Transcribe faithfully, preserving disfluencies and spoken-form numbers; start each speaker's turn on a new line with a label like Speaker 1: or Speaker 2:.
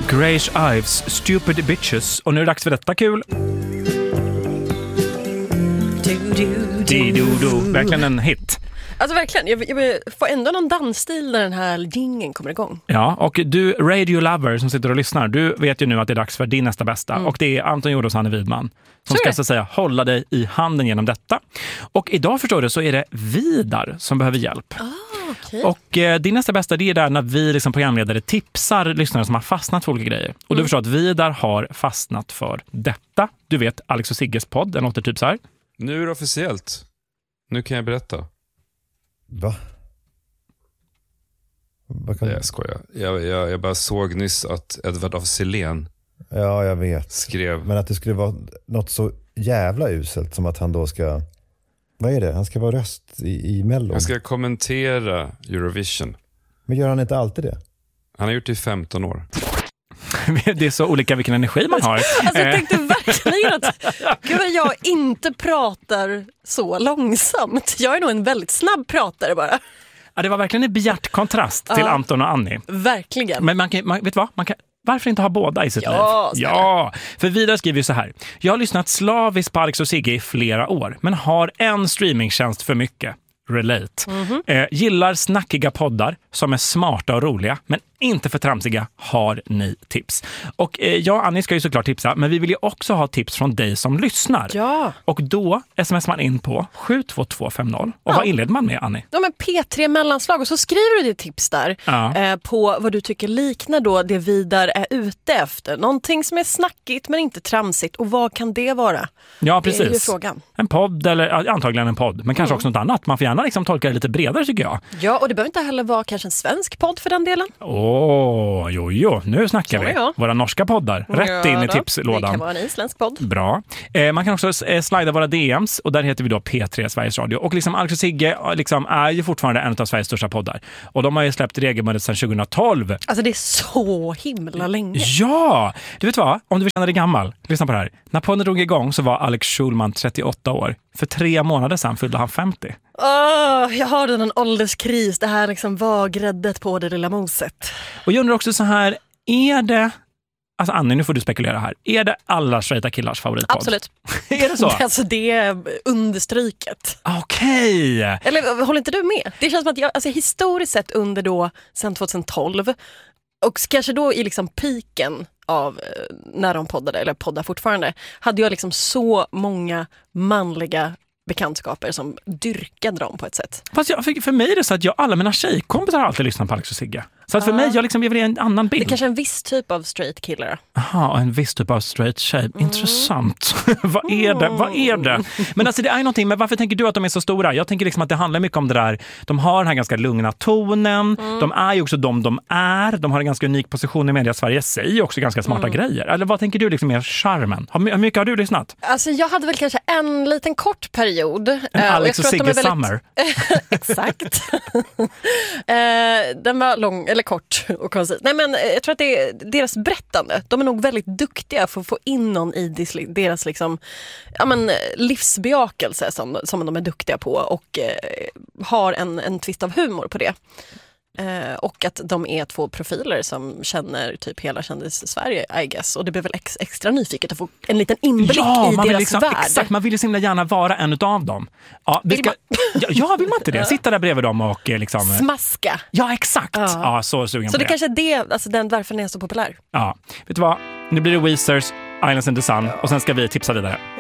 Speaker 1: Grace Ives, Stupid Bitches. Och nu är det dags för detta kul. Du, du, du. Verkligen en hit.
Speaker 2: Alltså verkligen, jag, jag får ändå någon dansstil när den här jingeln kommer igång.
Speaker 1: Ja, och du Radio Lover som sitter och lyssnar, du vet ju nu att det är dags för din nästa bästa. Mm. Och det är Anton Jord och Sanne Widman som ska så att säga hålla dig i handen genom detta. Och idag förstår du så är det Vidar som behöver hjälp.
Speaker 2: Ah, okay.
Speaker 1: Och eh, din nästa bästa det är där när vi liksom programledare tipsar lyssnare som har fastnat för olika grejer. Och mm. du förstår att Vidar har fastnat för detta. Du vet Alex och Sigges podd, den låter typ så här.
Speaker 3: Nu är det officiellt. Nu kan jag berätta.
Speaker 4: Va? Vad kan...
Speaker 3: Jag skojar. Jag, jag, jag bara såg nyss att Edvard af Sillén
Speaker 4: Ja, jag vet.
Speaker 3: skrev.
Speaker 4: Men att det skulle vara något så jävla uselt som att han då ska... Vad är det? Han ska vara röst i, i Mello.
Speaker 3: Han ska kommentera Eurovision.
Speaker 4: Men gör han inte alltid det?
Speaker 3: Han har gjort det i femton år.
Speaker 1: Det är så olika vilken energi man har.
Speaker 2: Alltså jag tänkte verkligen att gud, jag inte pratar så långsamt. Jag är nog en väldigt snabb pratare bara.
Speaker 1: Ja, det var verkligen en bjärt kontrast till
Speaker 2: ja,
Speaker 1: Anton och Annie.
Speaker 2: Verkligen.
Speaker 1: Men man kan, man, vet du vad? Man kan, varför inte ha båda i sitt
Speaker 2: ja,
Speaker 1: liv? Ja, för Vidar skriver ju så här. Jag har lyssnat slaviskt på Alex och Sigge i flera år, men har en streamingtjänst för mycket. Relate. Mm-hmm. Eh, gillar snackiga poddar som är smarta och roliga, men inte för tramsiga. Har ni tips? Och eh, jag och Annie ska ju såklart tipsa, men vi vill ju också ha tips från dig som lyssnar.
Speaker 2: Ja.
Speaker 1: Och då smsar man in på sju två två fem noll. Och
Speaker 2: ja.
Speaker 1: vad inleder man med, Annie?
Speaker 2: Ja, men P tre mellanslag, och så skriver du ditt tips där
Speaker 1: ja.
Speaker 2: eh, på vad du tycker liknar då det Vidar är ute efter. Någonting som är snackigt men inte tramsigt. Och vad kan det vara?
Speaker 1: Ja, precis.
Speaker 2: Det är ju frågan.
Speaker 1: En podd, eller ja, antagligen en podd, men kanske
Speaker 2: mm.
Speaker 1: också något annat. Man får gärna liksom tolka det lite bredare, tycker jag.
Speaker 2: Ja, och det behöver inte heller vara kanske en svensk podd för den delen.
Speaker 1: Åh, oh, jo, jo. Nu snackar vi.
Speaker 2: Ja.
Speaker 1: Våra norska poddar. Rätt ja, in i
Speaker 2: då.
Speaker 1: tipslådan.
Speaker 2: Det kan vara en isländsk podd.
Speaker 1: Bra. Eh, man kan också eh, slida våra D Ms, och där heter vi då P tre Sveriges Radio. Och liksom Alex och Sigge liksom, är ju fortfarande en av Sveriges största poddar. Och de har ju släppt regelbundet sedan tjugohundratolv.
Speaker 2: Alltså det är så himla länge.
Speaker 1: Ja! Du vet vad? Om du vill känna dig gammal, lyssna på det här. När podden drog igång så var Alex Schulman trettioåtta år. För tre månader sedan fyllde han femtio.
Speaker 2: Oh, jag har en ålderskris. Det här liksom var gräddet på det lilla moset.
Speaker 1: Och jag undrar också så här, är det... Alltså Annie, nu får du spekulera här. Är det alla straighta killars favoritpodd?
Speaker 2: Absolut.
Speaker 1: Är det så?
Speaker 2: Alltså det är understryket.
Speaker 1: Okej. Okay.
Speaker 2: Eller håller inte du med? Det känns som att jag, alltså historiskt sett under då sen tjugohundratolv och kanske då i liksom piken av när de poddade, eller poddar fortfarande, hade jag liksom så många manliga bekantskaper som dyrkade dem på ett sätt.
Speaker 1: Fast jag, för, för mig är det så att jag, alla mina tjejkompisar har alltid lyssnat på Alex och Sigge. Så att för ah. mig, jag liksom lever i en annan bild.
Speaker 2: Det är kanske en viss typ av straight killer.
Speaker 1: Jaha, en viss typ av straight tjej. Mm. Intressant. Vad är det? Vad är det? Men alltså det är någonting, men varför tänker du att de är så stora? Jag tänker liksom att det handlar mycket om det där. De har den här ganska lugna tonen. Mm. De är ju också de de är. De har en ganska unik position i media. Sverige säger också ganska smarta mm. grejer. Eller vad tänker du liksom mer charmen? Hur mycket har du lyssnat?
Speaker 2: Alltså jag hade väl kanske en liten kort period.
Speaker 1: En uh, Alex och, och Sigge väldigt... Summer.
Speaker 2: Exakt. uh, den var lång, eller kort och konstigt. Nej, men jag tror att det är deras berättande. De är nog väldigt duktiga för att få in någon i deras liksom, ja, men, livsbejakelse som, som de är duktiga på, och uh, har en, en twist av humor på det. Uh, och att de är två profiler som känner typ hela kändis-Sverige, I guess. Och det blir väl ex- extra nyfiket att få en liten inblick ja, i
Speaker 1: man
Speaker 2: deras
Speaker 1: vill liksom,
Speaker 2: värld.
Speaker 1: Exakt, man vill ju så himla gärna vara en utav dem. Ja, vi ska, ja, ja, vill man inte det? Sitta där bredvid dem och liksom...
Speaker 2: Smaska.
Speaker 1: Ja, exakt.
Speaker 2: Ja,
Speaker 1: ja så sugen
Speaker 2: Så
Speaker 1: på
Speaker 2: det, det kanske är det, alltså den, varför den är så populär.
Speaker 1: Ja, vet du vad? Nu blir det Weezers, Islands in the Sun, och sen ska vi tipsa vidare.